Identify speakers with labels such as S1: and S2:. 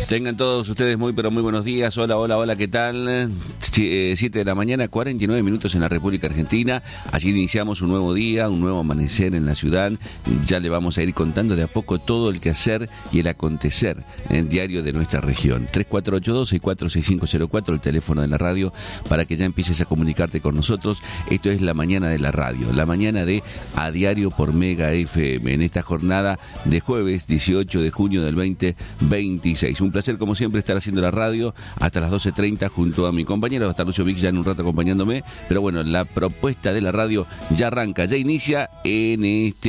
S1: Tengan todos ustedes muy pero muy buenos días. Hola, ¿qué tal? 7 de la mañana, 49 minutos en la República Argentina. Allí iniciamos un nuevo día, un nuevo amanecer en la ciudad. Ya le vamos a ir contando de a poco todo el quehacer y el acontecer en diario de nuestra región. 3482-646504, el teléfono de la radio, para que ya empieces a comunicarte con nosotros. Esto es la mañana de la radio, la mañana de A Diario por Mega FM, en esta jornada de jueves 18 de junio del 2026. Un placer, como siempre, estar haciendo la radio hasta las 12:30 junto a mi compañero. Va a estar Lucio Vic ya en un rato acompañándome. Pero bueno, la propuesta de la radio ya arranca, ya inicia en este